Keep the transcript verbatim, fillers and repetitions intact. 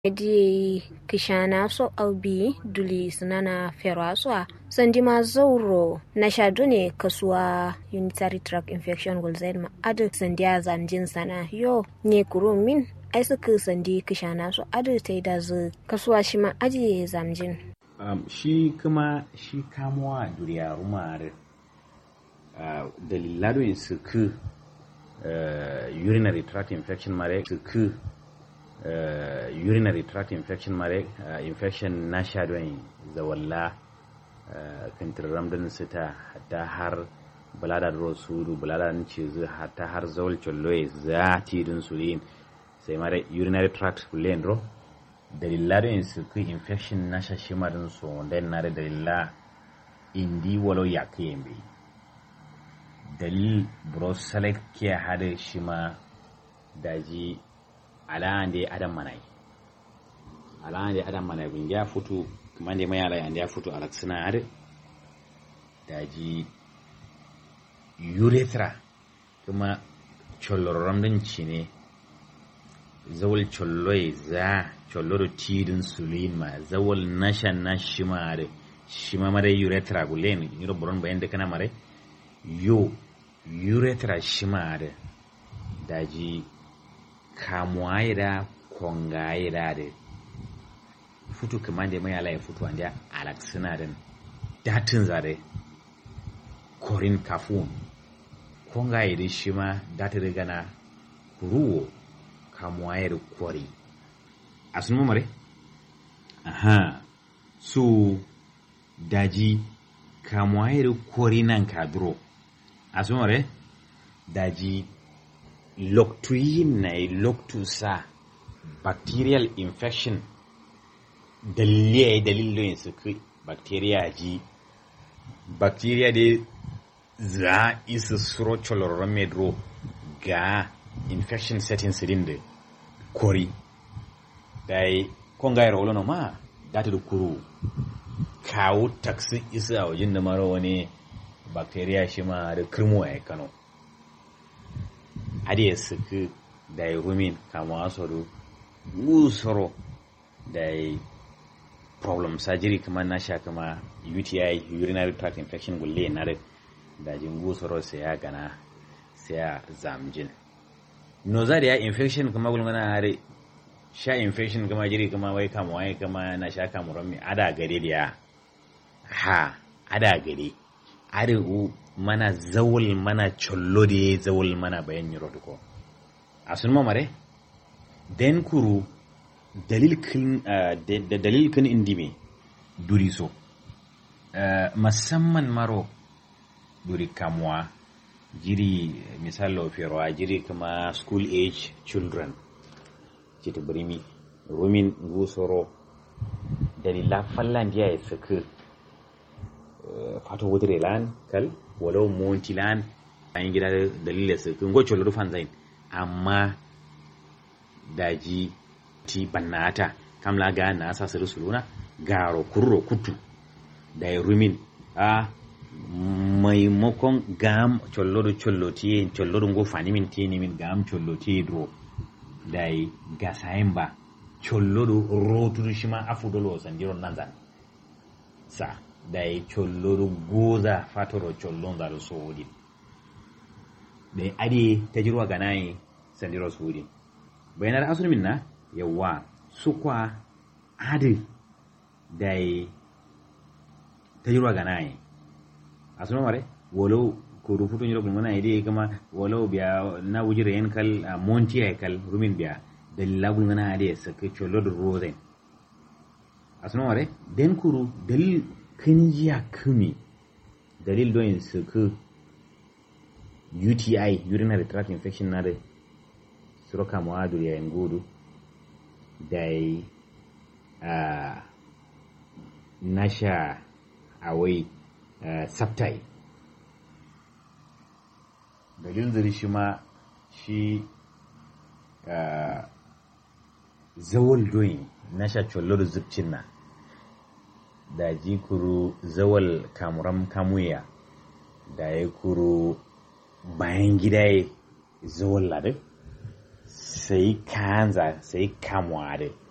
Di kishana so albi duli sunana feraswa sandima zauro na shadune kasuwa unitary tract infection gulzaid ma adu sandiya zamjin sana yo ne kurumin ai suka sandi kishana so adu tai da zu kasuwa shi ma aji zamjin um, shi kuma shi kamuwa duriya rumar uh, dalilado suka uh, urinary tract infection mare suka Uh, urinary tract infection mare uh, infection na shadowing zawalla uh, kantiram din sita hatta har balada ro suru balada ni cizu hatta har zawal cholloy zati din sulin sai mare urinary tract kulen ro dalilado in su ku infection na shashima din so den na dalila indi walo yakembe dalil broselek ke hade shima daji ala ande adam manai ala ande adam manai bin ya futu kuma ande mai ala ande ya futu alaksina ade daji urethra kuma cholloram din cine zawal cholloi za cholloro tidin sulin ma zawal nashan nashima ade shima mare urethra gulen yiro boron bayan da kana mare yo urethra shima ade daji kamuwaira kongaira da futu kamar da mai alaye futu wanda alaksina da datin zare korin kafun kongaira shi ma datin gana ruwo kamuwaira kori a sun mamare? aha so daji kamuwaira kori nan kadro a sun mamare? daji loktuyin na loktusa bacterial infection dalilai dalilin su kai bacteria ji bacteria da za isa suro choloromedro ga infection setting sirin da kori da yi kongayar olono ma data da kuro kawo taksi isa a wajen da mara wani bacteria shi ma da kirmo a kano ade suku da rumin kama asoro gusoro da problem surgery kuma na sha kama U T I urinary tract infection gulle na da jin gusoro sai ya gana sai ya zamjin no za da ya infection kuma gulmana hare sha infection kuma jiri kuma wai kama wai kama na sha kama rami ada gare da ha ada gare are mana zawul mana chollo de zawul mana bayan yiro ko asun mamare den kuru dalil kin uh, da dalil kin indime duri so uh, musamman maro duri kamwa jiri misalo ferwa jiri kuma school age children jiti brimi rumin gusoro dalila fallan dia saka uh, fato wudre lan kal walau montilan an gida dalilin su kun goce rufan zain amma daji ti bannata kamla ga na sa su suluna garo kurro kutu da rumin a maimakon gam cholloro cholloti cholloro go fani min tini min gam cholloti dro dai gasayin ba cholloro rotu shima afudolo sanjiro nanzan sa dai cholloro goza fatoro chollon da sodi dai ade tajirwa ganai sandiro sodi bayanar asumin na yawa sukwa ade dai tajirwa ganai asumin mare wolo ko rufuto nyiro gumana ide kama wolo biya na wujire en kal monti ay kal rumin biya dalila gumana ade sake cholloro rozen asumin mare den kuru dalil kinjiya kumi dalil doyin su ku U T I urinary tract infection na da suroka muadu ya ngudu dai uh, nasha awai uh, sabtai dalil zuri shi ma shi uh, zawal doyin nasha cholloro zubcin na da ji kuru zawal kamuram kamuya da ya kuru bayan gida ya zawal ladin sai kanza sai kamuwa da